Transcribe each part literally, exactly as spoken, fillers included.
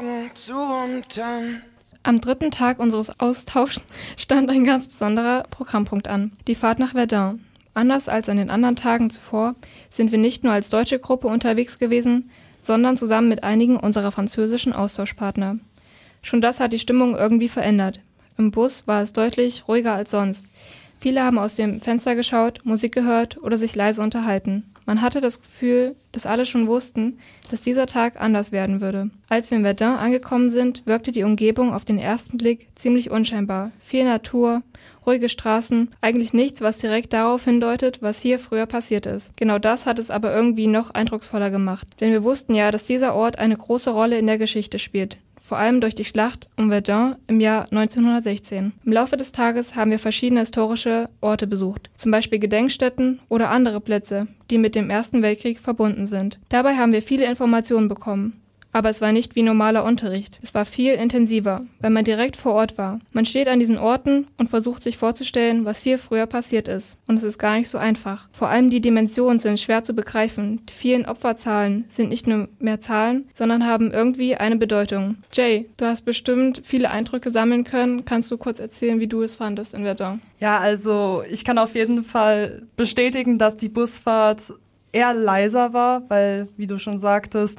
Augen zu und dann... Am dritten Tag unseres Austauschs stand ein ganz besonderer Programmpunkt an, die Fahrt nach Verdun. Anders als an den anderen Tagen zuvor sind wir nicht nur als deutsche Gruppe unterwegs gewesen, sondern zusammen mit einigen unserer französischen Austauschpartner. Schon das hat die Stimmung irgendwie verändert. Im Bus war es deutlich ruhiger als sonst. Viele haben aus dem Fenster geschaut, Musik gehört oder sich leise unterhalten. Man hatte das Gefühl, dass alle schon wussten, dass dieser Tag anders werden würde. Als wir in Verdun angekommen sind, wirkte die Umgebung auf den ersten Blick ziemlich unscheinbar. Viel Natur, ruhige Straßen, eigentlich nichts, was direkt darauf hindeutet, was hier früher passiert ist. Genau das hat es aber irgendwie noch eindrucksvoller gemacht. Denn wir wussten ja, dass dieser Ort eine große Rolle in der Geschichte spielt. Vor allem durch die Schlacht um Verdun im Jahr neunzehnhundertsechzehn. Im Laufe des Tages haben wir verschiedene historische Orte besucht, zum Beispiel Gedenkstätten oder andere Plätze, die mit dem Ersten Weltkrieg verbunden sind. Dabei haben wir viele Informationen bekommen. Aber es war nicht wie normaler Unterricht. Es war viel intensiver, weil man direkt vor Ort war. Man steht an diesen Orten und versucht sich vorzustellen, was hier früher passiert ist. Und es ist gar nicht so einfach. Vor allem die Dimensionen sind schwer zu begreifen. Die vielen Opferzahlen sind nicht nur mehr Zahlen, sondern haben irgendwie eine Bedeutung. Jay, du hast bestimmt viele Eindrücke sammeln können. Kannst du kurz erzählen, wie du es fandest in Verdun? Ja, also ich kann auf jeden Fall bestätigen, dass die Busfahrt eher leiser war, weil, wie du schon sagtest,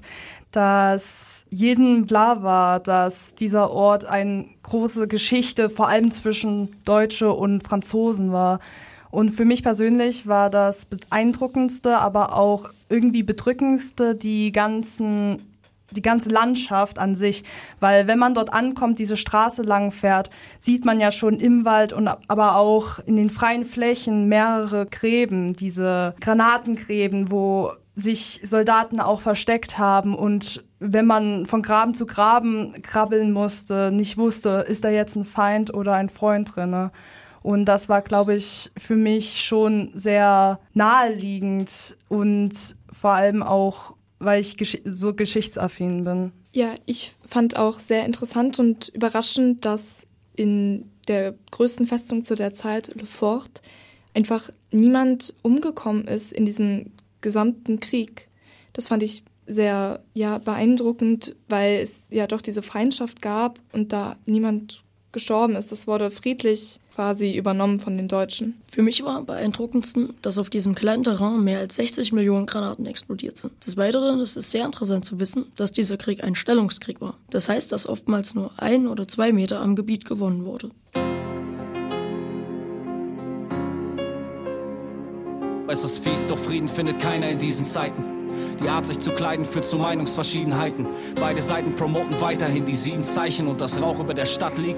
dass jedem klar war, dass dieser Ort eine große Geschichte, vor allem zwischen Deutsche und Franzosen war. Und für mich persönlich war das beeindruckendste, aber auch irgendwie bedrückendste die ganzen, die ganze Landschaft an sich. Weil wenn man dort ankommt, diese Straße lang fährt, sieht man ja schon im Wald und aber auch in den freien Flächen mehrere Gräben, diese Granatengräben, wo sich Soldaten auch versteckt haben und wenn man von Graben zu Graben krabbeln musste, nicht wusste, ist da jetzt ein Feind oder ein Freund drinne. Und das war, glaube ich, für mich schon sehr naheliegend und vor allem auch, weil ich gesch- so geschichtsaffin bin. Ja, ich fand auch sehr interessant und überraschend, dass in der größten Festung zu der Zeit, Le Fort, einfach niemand umgekommen ist in diesem gesamten Krieg. Das fand ich sehr ja, beeindruckend, weil es ja doch diese Feindschaft gab und da niemand gestorben ist. Das wurde friedlich quasi übernommen von den Deutschen. Für mich war am beeindruckendsten, dass auf diesem kleinen Terrain mehr als sechzig Millionen Granaten explodiert sind. Des Weiteren ist es sehr interessant zu wissen, dass dieser Krieg ein Stellungskrieg war. Das heißt, dass oftmals nur ein oder zwei Meter am Gebiet gewonnen wurde. Es ist fies, doch Frieden findet keiner in diesen Zeiten. Die Art, sich zu kleiden, führt zu Meinungsverschiedenheiten. Beide Seiten promoten weiterhin die sieben Zeichen und das Rauch über der Stadt liegt.